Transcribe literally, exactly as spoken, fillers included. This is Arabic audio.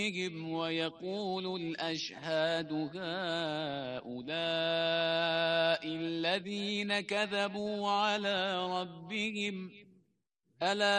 ويقول الأشهاد هؤلاء الذين كذبوا على ربهم ألا